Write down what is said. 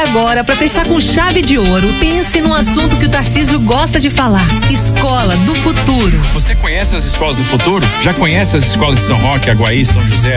agora para fechar com chave de ouro. Pense num assunto que o Tarcísio gosta de falar: escola do futuro. Você conhece as escolas do futuro? Já conhece as escolas de São Roque, Aguaí, São José,